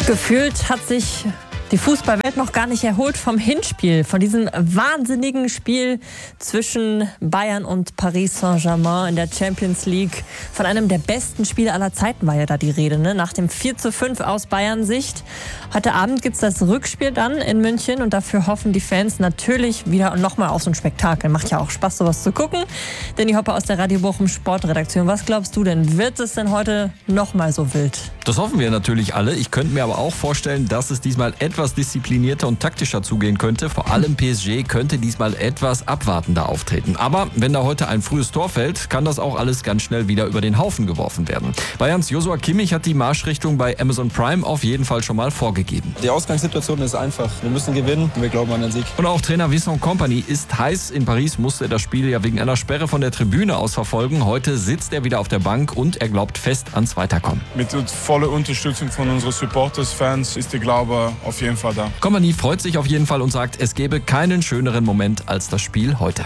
Gefühlt hat sich die Fußballwelt noch gar nicht erholt vom Hinspiel, von diesem wahnsinnigen Spiel zwischen Bayern und Paris Saint-Germain in der Champions League. Von einem der besten Spiele aller Zeiten war ja da die Rede, ne? Nach dem 4:5 aus Bayern-Sicht. Heute Abend gibt es das Rückspiel dann in München und dafür hoffen die Fans natürlich wieder und nochmal auf so ein Spektakel. Macht ja auch Spaß, sowas zu gucken. Danny Hopper aus der Radio Bochum Sportredaktion. Was glaubst du denn? Wird es denn heute nochmal so wild? Das hoffen wir natürlich alle. Ich könnte mir aber auch vorstellen, dass es diesmal etwas disziplinierter und taktischer zugehen könnte. Vor allem PSG könnte diesmal etwas abwartender auftreten. Aber wenn da heute ein frühes Tor fällt, kann das auch alles ganz schnell wieder über den Haufen geworfen werden. Bayerns Joshua Kimmich hat die Marschrichtung bei Amazon Prime auf jeden Fall schon mal vorgegeben. Die Ausgangssituation ist einfach. Wir müssen gewinnen und wir glauben an den Sieg. Und auch Trainer Vincent Kompany ist heiß. In Paris musste er das Spiel ja wegen einer Sperre von der Tribüne aus verfolgen. Heute sitzt er wieder auf der Bank und er glaubt fest ans Weiterkommen. Mit voller Unterstützung von unseren Supporters, Fans ist der Glaube auf jeden Fall da. Kompany freut sich auf jeden Fall und sagt, es gäbe keinen schöneren Moment als das Spiel heute.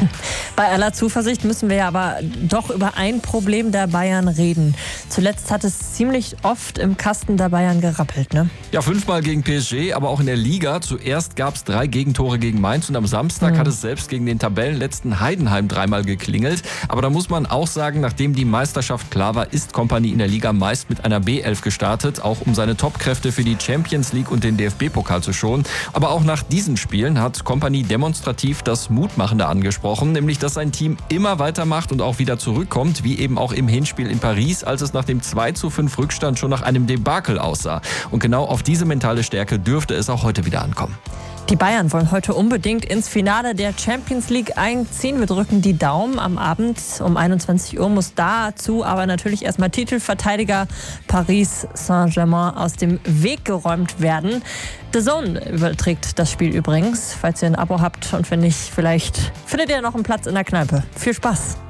Bei aller Zuversicht müssen wir ja aber doch über ein Problem der Bayern reden. Zuletzt hat es ziemlich oft im Kasten der Bayern gerappelt, ne? Ja, 5-mal gegen PSG, aber auch in der Liga. Zuerst gab es 3 Gegentore gegen Mainz und am Samstag hat es selbst gegen den Tabellenletzten Heidenheim 3-mal geklingelt. Aber da muss man auch sagen, nachdem die Meisterschaft klar war, ist Kompany in der Liga meist mit einer B11 gestartet, auch um seine Topkräfte für die Champions League und den DFB-Pokal zu schonen. Aber auch nach diesen Spielen hat Kompany demonstrativ das Mutmachende angesprochen, nämlich dass sein Team immer weitermacht und auch wieder zurückkommt, wie eben auch im Hinspiel in Paris, als es nach dem 2:5 Rückstand schon nach einem Debakel aussah. Und genau auf diese mentale Stärke dürfte es auch heute wieder ankommen. Die Bayern wollen heute unbedingt ins Finale der Champions League einziehen. Wir drücken die Daumen. Am Abend um 21 Uhr muss dazu aber natürlich erstmal Titelverteidiger Paris Saint-Germain aus dem Weg geräumt werden. The Zone überträgt das Spiel übrigens. Falls ihr ein Abo habt und wenn nicht, vielleicht findet ihr noch einen Platz in der Kneipe. Viel Spaß!